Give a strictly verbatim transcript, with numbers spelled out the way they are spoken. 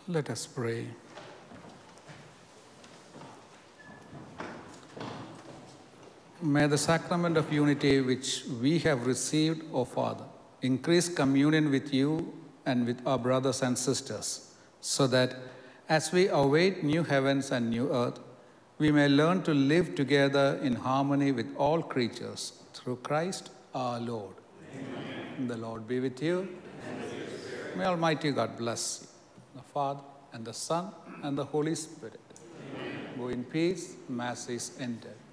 Let us pray. May the sacrament of unity which we have received, O Father, increase communion with you and with our brothers and sisters, so that as we await new heavens and new earth, we may learn to live together in harmony with all creatures, through Christ our Lord. Amen. The Lord be with you. May Almighty God bless you, the Father, and the Son, and the Holy Spirit. Amen. Go in peace. Mass is ended.